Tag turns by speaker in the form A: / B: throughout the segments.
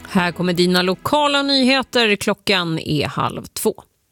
A: Här kommer dina lokala nyheter. Klockan är 1:30.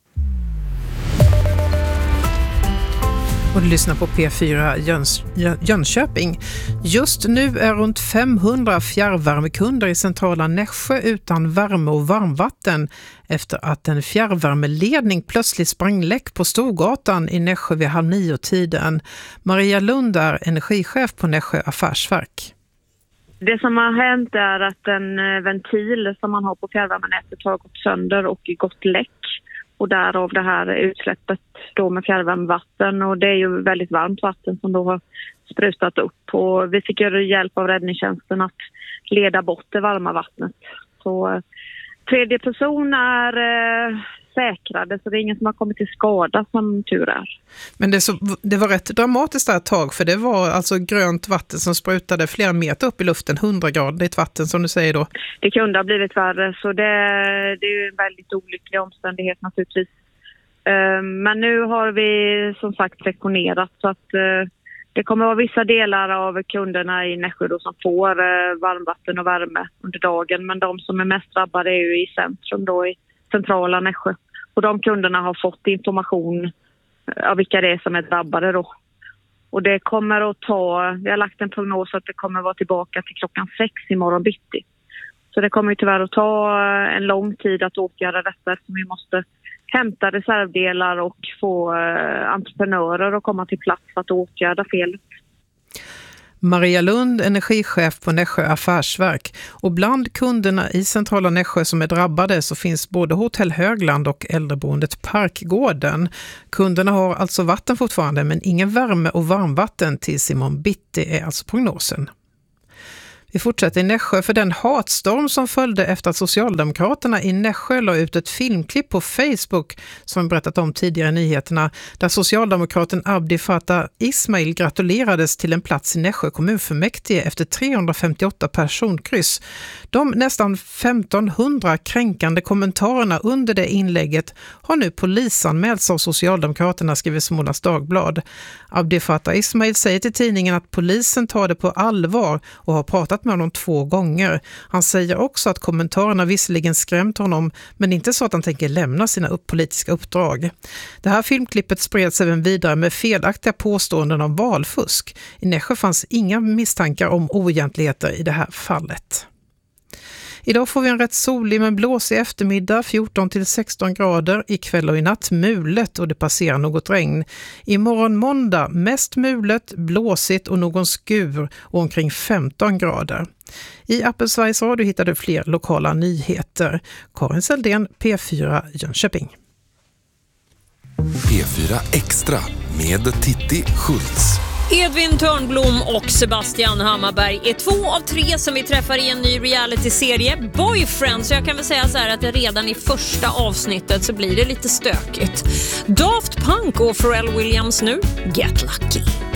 B: Och du lyssnar på P4 Jönköping. Just nu är runt 500 fjärrvärmekunder i centrala Nässjö utan värme och varmvatten efter att en fjärrvärmeledning plötsligt sprang läck på Storgatan i Nässjö vid 8:30-tiden. Maria Lund är energichef på Nässjö affärsverk.
C: Det som har hänt är att en ventil som man har på fjärrvärmenätet har gått sönder och gått läck. Och därav det här utsläppet då med fjärrvärmevatten. Och det är ju väldigt varmt vatten som då har sprutat upp. Och vi fick göra hjälp av räddningstjänsten att leda bort det varma vattnet. Så tredje person är säkrade, så det är ingen som har kommit till skada som tur är.
B: Men det var rätt dramatiskt där ett tag, för det var alltså grönt vatten som sprutade flera meter upp i luften, 100-gradigt vatten som du säger då.
C: Det kunde ha blivit värre, så det är ju en väldigt olycklig omständighet naturligtvis. Men nu har vi som sagt sektionerat så att det kommer att vara vissa delar av kunderna i Nässjö då som får varmvatten och värme under dagen. Men de som är mest drabbade är ju i centrum då, i centrala Nässjö. Och de kunderna har fått information av vilka det är som är drabbade då. Och det kommer att vi har lagt en prognos att det kommer att vara tillbaka till klockan 6 imorgon bitti. Så det kommer ju tyvärr att ta en lång tid att åtgärda detta. Så vi måste hämta reservdelar och få entreprenörer att komma till plats för att åtgärda felet.
B: Maria Lund, energichef på Nässjö affärsverk. Och bland kunderna i centrala Nässjö som är drabbade så finns både Hotell Högland och äldreboendet Parkgården. Kunderna har alltså vatten fortfarande men ingen värme och varmvatten till imorgon bitti är alltså prognosen. Vi fortsätter i Nässjö för den hatstorm som följde efter att Socialdemokraterna i Nässjö la ut ett filmklipp på Facebook som vi berättat om tidigare i nyheterna, där Socialdemokraten Abdi Fattah Ismail gratulerades till en plats i Nässjö kommunfullmäktige efter 358 personkryss. De nästan 1500 kränkande kommentarerna under det inlägget har nu polisanmälts av Socialdemokraterna, skriver Smålands Dagblad. Abdi Fattah Ismail säger till tidningen att polisen tar det på allvar och har pratat med honom 2 gånger. Han säger också att kommentarerna visserligen skrämt honom, men inte så att han tänker lämna sina politiska uppdrag. Det här filmklippet spreds även vidare med felaktiga påståenden om valfusk. I Nässjö fanns inga misstankar om oegentligheter i det här fallet. Idag får vi en rätt solig men blåsig eftermiddag, 14-16 grader. Ikväll och i natt mulet och det passerar något regn. Imorgon måndag mest mulet, blåsigt och någon skur och omkring 15 grader. I appen Sveriges Radio hittar du fler lokala nyheter. Karin Seldén, P4 Jönköping.
D: P4 Extra med Titti Schultz.
A: Edvin Törnblom och Sebastian Hammarberg är 2 av 3 som vi träffar i en ny reality-serie, Boyfriend. Så jag kan väl säga så här att redan i första avsnittet så blir det lite stökigt. Daft Punk och Pharrell Williams nu, Get Lucky.